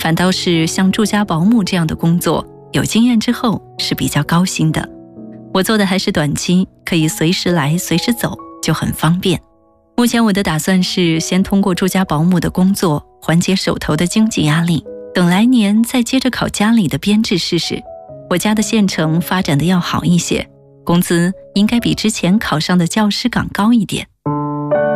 反倒是像住家保姆这样的工作，有经验之后是比较高薪的。我做的还是短期，可以随时来随时走，就很方便。目前我的打算是先通过住家保姆的工作缓解手头的经济压力，等来年再接着考家里的编制试试。我家的县城发展的要好一些，工资应该比之前考上的教师岗高一点。